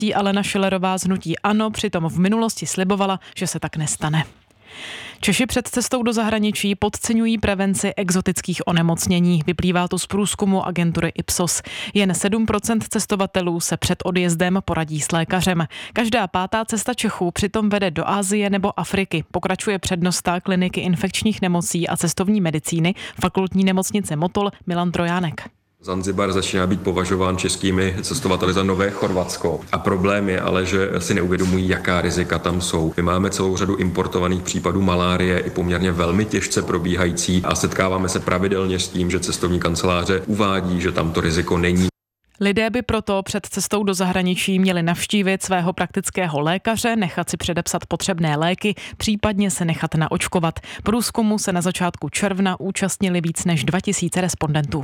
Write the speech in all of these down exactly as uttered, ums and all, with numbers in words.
starostí Alena Schillerová z hnutí ANO přitom v minulosti slibovala, že se tak nestane. Češi před cestou do zahraničí podceňují prevenci exotických onemocnění. Vyplývá to z průzkumu agentury Ipsos. Jen sedm procent cestovatelů se před odjezdem poradí s lékařem. Každá pátá cesta Čechů přitom vede do Asie nebo Afriky. Pokračuje přednosta kliniky infekčních nemocí a cestovní medicíny fakultní nemocnice Motol Milan Trojánek. Zanzibar začíná být považován českými cestovateli za nové Chorvatsko. A problém je ale, že si neuvědomují, jaká rizika tam jsou. My máme celou řadu importovaných případů malárie, i poměrně velmi těžce probíhající, a setkáváme se pravidelně s tím, že cestovní kanceláře uvádí, že tam to riziko není. Lidé by proto před cestou do zahraničí měli navštívit svého praktického lékaře, nechat si předepsat potřebné léky, případně se nechat naočkovat. Průzkumu se na začátku června účastnili víc než dva tisíce respondentů.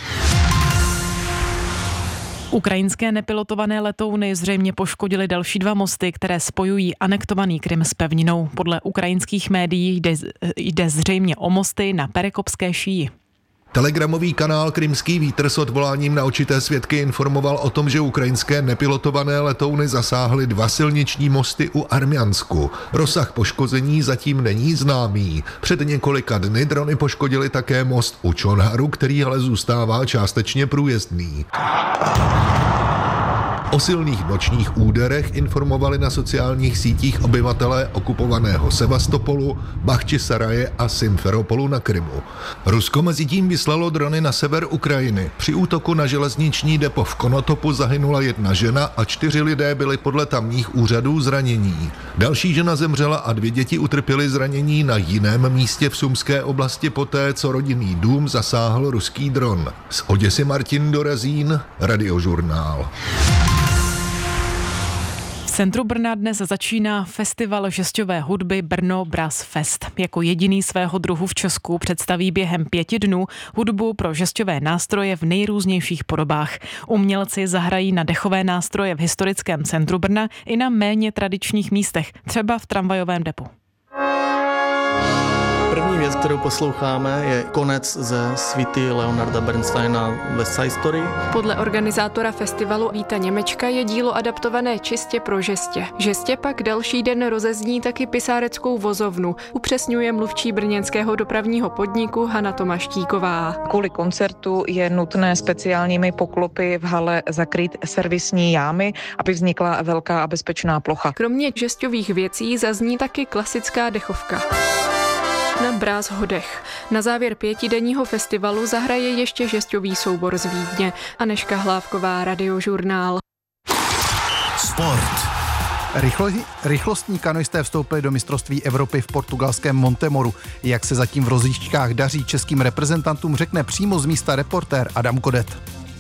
Ukrajinské nepilotované letouny zřejmě poškodily další dva mosty, které spojují anektovaný Krym s pevninou. Podle ukrajinských médií jde, jde zřejmě o mosty na Perekopské šíji. Telegramový kanál Krymský vítr s odvoláním na očité svědky informoval o tom, že ukrajinské nepilotované letouny zasáhly dva silniční mosty u Armjansku. Rozsah poškození zatím není známý. Před několika dny drony poškodily také most u Čonharu, který ale zůstává částečně průjezdný. O silných nočních úderech informovali na sociálních sítích obyvatelé okupovaného Sevastopolu, Bachčisaraje a Simferopolu na Krymu. Rusko mezitím vyslalo drony na sever Ukrajiny. Při útoku na železniční depo v Konotopu zahynula jedna žena a čtyři lidé byli podle tamních úřadů zranění. Další žena zemřela a dvě děti utrpěly zranění na jiném místě v Sumské oblasti poté, co rodinný dům zasáhl ruský dron. Z Oděsy Martin Dorazín, Radiožurnál. V centru Brna dnes začíná festival žesťové hudby Brno Brass Fest. Jako jediný svého druhu v Česku představí během pěti dnů hudbu pro žesťové nástroje v nejrůznějších podobách. Umělci zahrají na dechové nástroje v historickém centru Brna i na méně tradičních místech, třeba v tramvajovém depu. První věc, kterou posloucháme, je konec ze suity Leonarda Bernsteina West Side Story. Podle organizátora festivalu Víta Němečka je dílo adaptované čistě pro žestě. Žestě pak další den rozezní taky pisáreckou vozovnu, upřesňuje mluvčí brněnského dopravního podniku Hana Tomaštíková. Kvůli koncertu je nutné speciálními poklopy v hale zakrýt servisní jámy, aby vznikla velká a bezpečná plocha. Kromě žesťových věcí zazní taky klasická dechovka. Na Brass Hodech. Na závěr pětidenního festivalu zahraje ještě žesťový soubor z Vídně. Anežka Hlávková, Radiožurnál. Sport. Rychlo, rychlostní kanoisté vstoupili do mistrovství Evropy v portugalském Montemoru. Jak se zatím v rozjížďkách daří českým reprezentantům, řekne přímo z místa reportér Adam Kodet.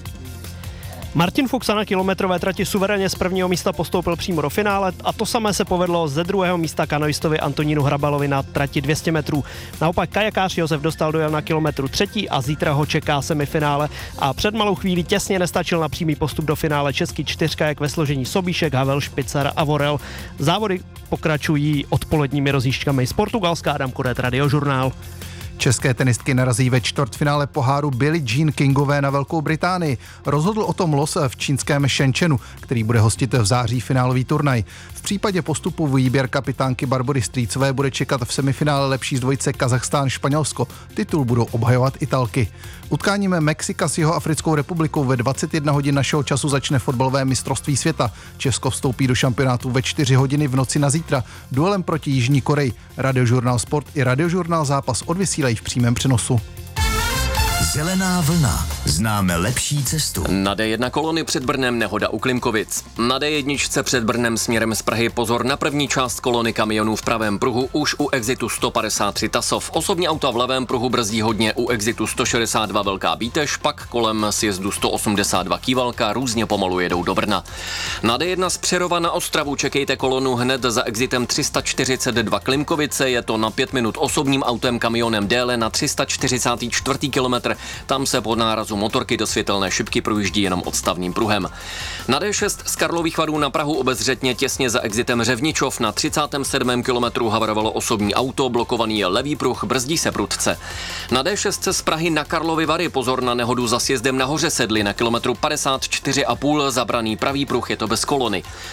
Martin Fuchs na kilometrové trati suverénně z prvního místa postoupil přímo do finále a to samé se povedlo ze druhého místa kanoistovi Antonínu Hrabalovi na trati dvě stě metrů. Naopak kajakář Josef Dostal dojel na kilometru třetí a zítra ho čeká semifinále a před malou chvílí těsně nestačil na přímý postup do finále český čtyřkajak ve složení Sobíšek, Havel, Špicar a Vorel. Závody pokračují odpoledními rozjížďkami z Portugalska. Adam Kodet, Radiožurnál. České tenistky narazí ve čtvrtfinále poháru Billie Jean Kingové na Velkou Británii. Rozhodl o tom los v čínském Shenzhenu, který bude hostit v září finálový turnaj. V případě postupu výběr kapitánky Barbory Strýcové bude čekat v semifinále lepší z dvojice Kazachstán-Španělsko. Titul budou obhajovat Italky. Utkáním Mexika s Jihoafrickou republikou ve dvacet jedna hodin našeho času začne fotbalové mistrovství světa. Česko vstoupí do šampionátu ve čtyři hodiny v noci na zítra duelem proti Jižní Koreji. Radiožurnál Sport i Radiožurnál Zápas odvysílají v přímém přenosu. Zelená vlna. Známe lepší cestu. Na dé jedna kolony před Brnem nehoda u Klimkovic. Na dé jedna před Brnem směrem z Prahy pozor na první část kolony kamionů v pravém pruhu už u exitu sto padesát tři Tasov. Osobní auta v levém pruhu brzdí hodně u exitu sto šedesát dva Velká Bítež, pak kolem sjezdu sto osmdesát dva Kývalka různě pomalu jedou do Brna. Na dé jedna z Přerova na Ostravu čekejte kolonu hned za exitem tři sta čtyřicet dva Klimkovice, je to na pět minut osobním autem kamionem déle na tři sta čtyřicátý čtvrtý kilometr. Tam se po nárazu zákazu motorky do světelné šipky projíždí jenom odstavným pruhem. Na D šest z Karlových Varů na Prahu obezřetně těsně za exitem Řevničov na třicátém sedmém kilometru havarovalo osobní auto, blokovaný je levý pruh, brzdí se prudce. Na D šest z Prahy na Karlovy Vary pozor na nehodu za sjezdem nahoře Sedli na kilometru padesát čtyři a půl, zabraný pravý pruh, je to bez kolony.